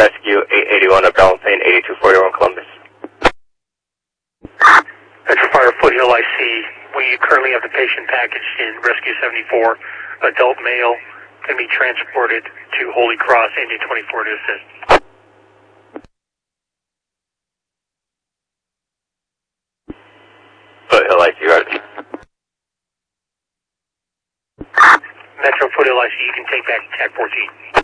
Rescue 881 up Delaplane, 8241 Columbus. Metro Fire Foothill, I see. We currently have the patient packaged in Rescue 74, adult male, can be transported to Holy Cross, engine 24 to assist. Foothill IC, roger. Metro Foothill, I see. You can take back TAC 14.